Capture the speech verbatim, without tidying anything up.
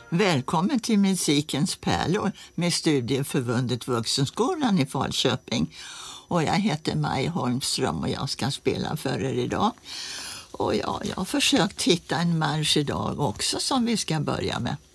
Välkommen till Musikens pärlor med Studieförbundet Vuxenskolan i Falköping. Och jag heter Maj Holmström och jag ska spela för er idag. Och ja, jag har försökt hitta en marsch idag också som vi ska börja med.